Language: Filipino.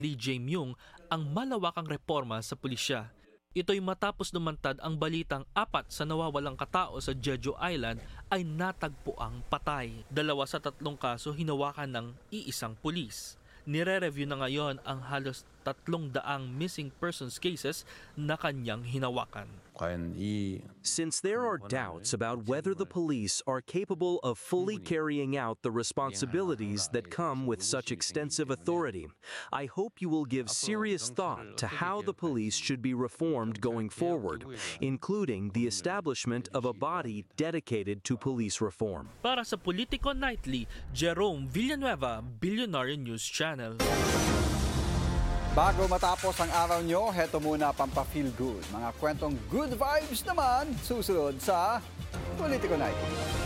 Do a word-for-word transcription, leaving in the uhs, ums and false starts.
D J Myung ang malawakang reforma sa pulisya. Ito'y matapos lumantad ang balitang apat sa nawawalang katao sa Jeju Island ay natagpuang patay. Dalawa sa tatlong kaso hinawakan ng iisang pulis. Nire-review na ngayon ang halos tatlong daang missing persons cases na kanyang hinawakan. Since there are doubts about whether the police are capable of fully carrying out the responsibilities that come with such extensive authority, I hope you will give serious thought to how the police should be reformed going forward, including the establishment of a body dedicated to police reform. Para sa Politico Nightly, Jerome Villanueva, Billionaire News Channel. Bago matapos ang araw nyo, heto muna pampa-feel good. Mga kwentong good vibes naman susunod sa Politico Night.